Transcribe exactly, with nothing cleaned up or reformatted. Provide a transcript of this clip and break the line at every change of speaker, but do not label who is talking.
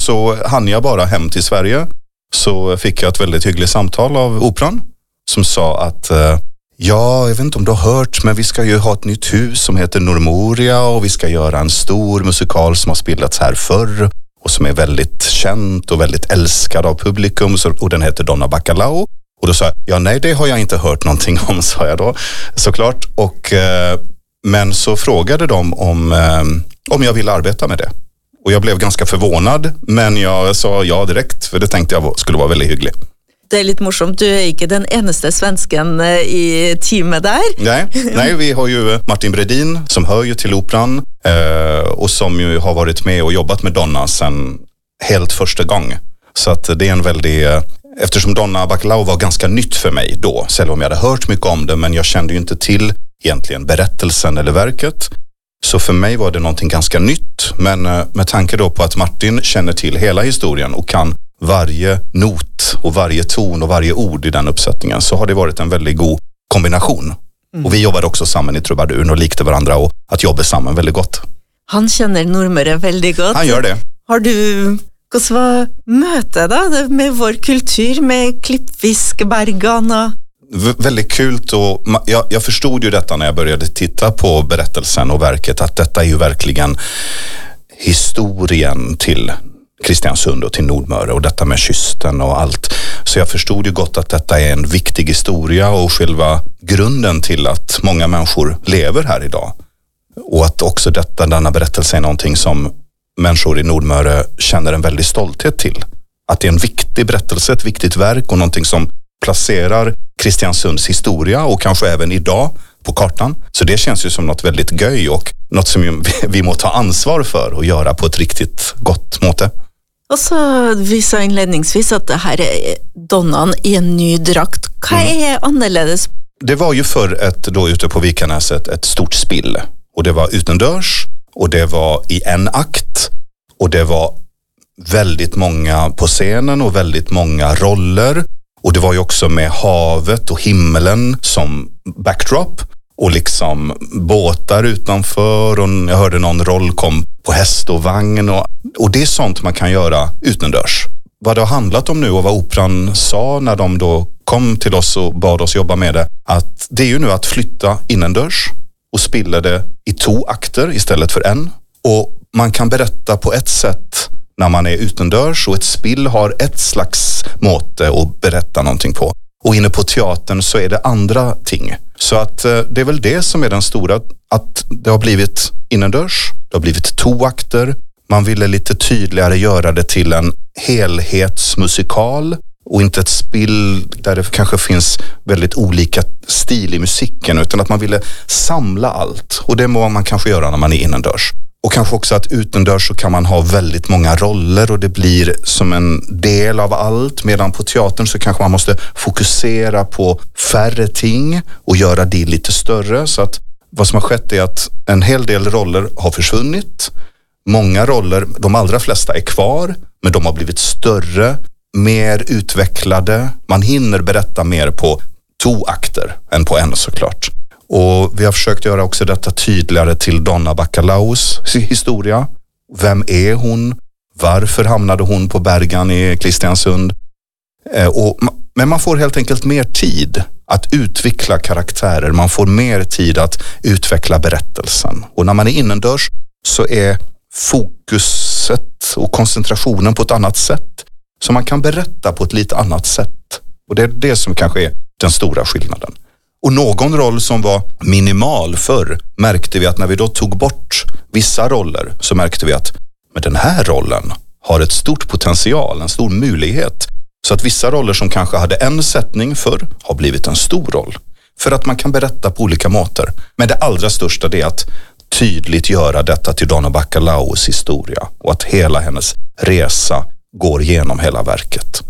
så hann jag bara hem till Sverige. Så fick jag ett väldigt hyggligt samtal av Operan som sa att ja, jag vet inte om du har hört, men vi ska ju ha ett nytt hus som heter Normoria och vi ska göra en stor musikal som har spelats här förr och som är väldigt känt och väldigt älskad av publikum, och den heter Donna Bacalao. Och då sa jag, ja nej, det har jag inte hört någonting om, sa jag då, såklart. Och, men så frågade de om, om jag ville arbeta med det. Och jag blev ganska förvånad, men jag sa ja direkt, för det tänkte jag skulle vara väldigt hyggligt.
Det är lite morsomt, du är inte den eneste svensken i teamet där.
Nej, nej, vi har ju Martin Bredin som hör ju till Operan eh, och som ju har varit med och jobbat med Donna sedan helt första gång. Så att det är en väldigt, eftersom Donna Bacalao var ganska nytt för mig då, selv om jag hade hört mycket om det, men jag kände ju inte till egentligen berättelsen eller verket. Så för mig var det någonting ganska nytt, men med tanke då på att Martin känner till hela historien och kan varje not och varje ton och varje ord i den uppsättningen, så har det varit en väldigt god kombination. Mm. Och vi jobbade också samman i Trubaduren och likte varandra, och att jobba samman väldigt gott. Han
känner Nordmøre väldigt gott.
Han gör det.
Har du Hvordan var mötet då med vår kultur, med klippfiskbergarna?
V- väldigt kul, och jag, jag förstod ju detta när jag började titta på berättelsen och verket, att detta är ju verkligen historien till Kristiansund och till Nordmøre, och detta med kysten och allt. Så jag förstod ju gott att detta är en viktig historia och själva grunden till att många människor lever här idag. Och att också detta, denna berättelse är någonting som människor i Nordmøre känner en väldigt stolthet till. Att det är en viktig berättelse, ett viktigt verk och någonting som placerar Kristiansunds historia och kanske även idag på kartan. Så det känns ju som något väldigt göj och något som vi må ta ansvar för och göra på ett riktigt gott måte.
Och så vi sa inledningsvis att det här är Donnan i en ny drakt. Vad är mm. annorledes?
Det var ju för ett, då ute på Vikarnäset, ett stort spill. Och det var utendörs och det var i en akt och det var väldigt många på scenen och väldigt många roller. Och det var ju också med havet och himmelen som backdrop och liksom båtar utanför, och jag hörde någon roll kom på häst och vagn och, och det är sånt man kan göra utendörs. Vad det har handlat om nu och vad Operan sa när de då kom till oss och bad oss jobba med det, att det är ju nu att flytta innendörs och spilla det i två akter istället för en. Och man kan berätta på ett sätt när man är utendörs, och ett spill har ett slags måte att berätta någonting på. Och inne på teatern så är det andra ting. Så att eh, det är väl det som är den stora, att det har blivit innendörs, det har blivit två akter. Man ville lite tydligare göra det till en helhetsmusikal och inte ett spill där det kanske finns väldigt olika stil i musiken, utan att man ville samla allt. Och det må man kanske göra när man är innendörs. Och kanske också att utendörs så kan man ha väldigt många roller och det blir som en del av allt. Medan på teatern så kanske man måste fokusera på färre ting och göra det lite större. Så att vad som har skett är att en hel del roller har försvunnit. Många roller, de allra flesta är kvar, men de har blivit större, mer utvecklade. Man hinner berätta mer på två akter än på en, såklart. Och vi har försökt göra också detta tydligare till Donna Bacalaos historia. Vem är hon? Varför hamnade hon på Bergan i Kristiansund? Eh, och, men man får helt enkelt mer tid att utveckla karaktärer. Man får mer tid att utveckla berättelsen. Och när man är innendörs så är fokuset och koncentrationen på ett annat sätt. Så man kan berätta på ett lite annat sätt. Och det är det som kanske är den stora skillnaden. Och någon roll som var minimal förr märkte vi att när vi då tog bort vissa roller så märkte vi att med den här rollen har ett stort potential, en stor möjlighet. Så att vissa roller som kanske hade en sättning förr har blivit en stor roll. För att man kan berätta på olika måter. Men det allra största är att tydligt göra detta till Donna Bacalaos historia och att hela hennes resa går genom hela verket.